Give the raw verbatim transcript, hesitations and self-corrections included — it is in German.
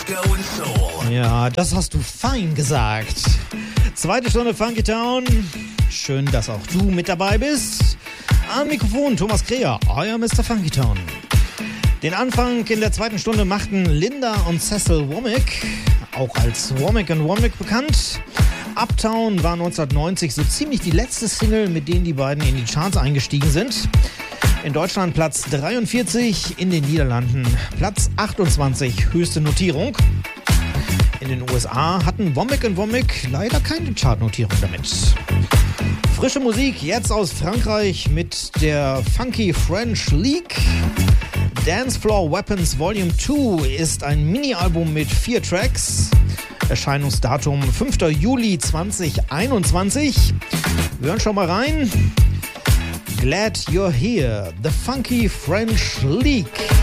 Ja, das hast du fein gesagt. Zweite Stunde Funky Town. Schön, dass auch du mit dabei bist. Am Mikrofon Thomas Kreher, euer Mister Funky Town. Den Anfang in der zweiten Stunde machten Linda und Cecil Womack, auch als Womack and Womack bekannt. Uptown war neunzehnhundertneunzig so ziemlich die letzte Single, mit denen die beiden in die Charts eingestiegen sind. In Deutschland Platz dreiundvierzig, in den Niederlanden Platz achtundzwanzig, höchste Notierung. In den U S A hatten Womack and Womack leider keine Chartnotierung damit. Frische Musik jetzt aus Frankreich mit der Funky French League. Dance Floor Weapons Volume zwei ist ein Mini-Album mit vier Tracks. Erscheinungsdatum fünfter Juli zweitausendeinundzwanzig. Wir hören schon mal rein. Glad you're here. The Funky French League.